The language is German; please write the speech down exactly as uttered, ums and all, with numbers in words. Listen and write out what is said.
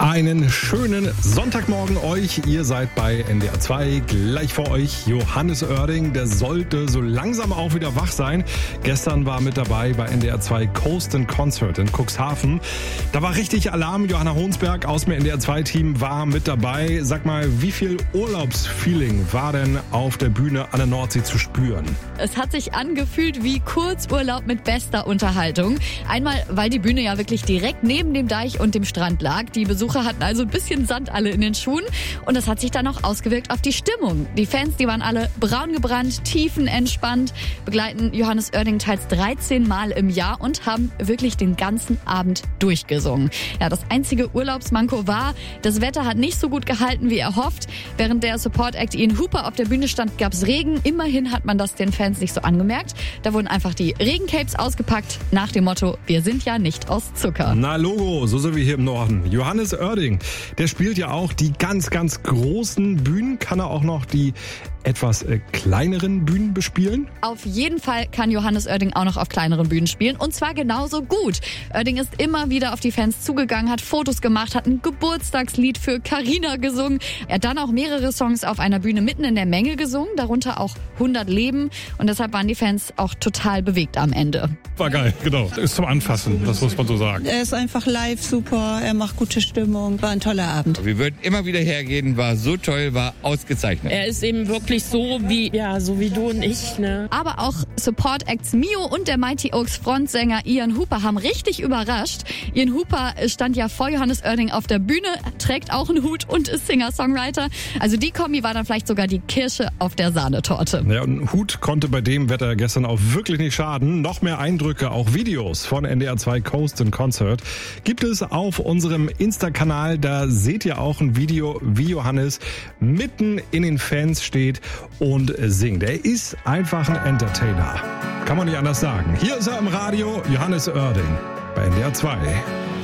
Einen schönen Sonntagmorgen euch. Ihr seid bei N D R zwei. Gleich vor euch Johannes Oerding. Der sollte so langsam auch wieder wach sein. Gestern war mit dabei bei N D R zwei Coast and Concert in Cuxhaven. Da war richtig Alarm. Johanna Honsberg aus dem N D R zwei Team war mit dabei. Sag mal, wie viel Urlaubsfeeling war denn auf der Bühne an der Nordsee zu spüren? Es hat sich angefühlt wie Kurzurlaub mit bester Unterhaltung. Einmal, weil die Bühne ja wirklich direkt neben dem Deich und dem Strand lag. Die Besucher hatten also ein bisschen Sand alle in den Schuhen. Und das hat sich dann auch ausgewirkt auf die Stimmung. Die Fans, die waren alle braun gebrannt, tiefenentspannt, begleiten Johannes Oerding teils dreizehn Mal im Jahr und haben wirklich den ganzen Abend durchgesungen. Ja, das einzige Urlaubsmanko war, das Wetter hat nicht so gut gehalten, wie erhofft. Während der Support-Act Ian Hooper auf der Bühne stand, gab's Regen. Immerhin hat man das den Fans nicht so angemerkt. Da wurden einfach die Regencapes ausgepackt, nach dem Motto, wir sind ja nicht aus Zucker. Na Logo, so sind wir hier im Norden. Johannes Oerding, der spielt ja auch die ganz, ganz großen Bühnen. Kann er auch noch die etwas äh, kleineren Bühnen bespielen? Auf jeden Fall kann Johannes Oerding auch noch auf kleineren Bühnen spielen und zwar genauso gut. Oerding ist immer wieder auf die Fans zugegangen, hat Fotos gemacht, hat ein Geburtstagslied für Carina gesungen. Er hat dann auch mehrere Songs auf einer Bühne mitten in der Menge gesungen, darunter auch hundert Leben und deshalb waren die Fans auch total bewegt am Ende. War geil, genau. Ist zum Anfassen, das muss man so sagen. Er ist einfach live super, er macht gute Stimmung, war ein toller Abend. Wir würden immer wieder hergehen, war so toll, war ausgezeichnet. Er ist eben wirklich so wie, ja, so wie du und ich, ne? Aber auch Support Acts Mio und der Mighty Oaks Frontsänger Ian Hooper haben richtig überrascht. Ian Hooper stand ja vor Johannes Oerding auf der Bühne, trägt auch einen Hut und ist Singer-Songwriter. Also die Kombi war dann vielleicht sogar die Kirsche auf der Sahnetorte. Ja, und ein Hut konnte bei dem Wetter gestern auch wirklich nicht schaden. Noch mehr Eindrücke, auch Videos von N D R zwei Coast and Concert gibt es auf unserem Insta-Kanal. Da seht ihr auch ein Video, wie Johannes mitten in den Fans steht und singt. Er ist einfach ein Entertainer. Kann man nicht anders sagen. Hier ist er im Radio, Johannes Oerding bei N D R zwei.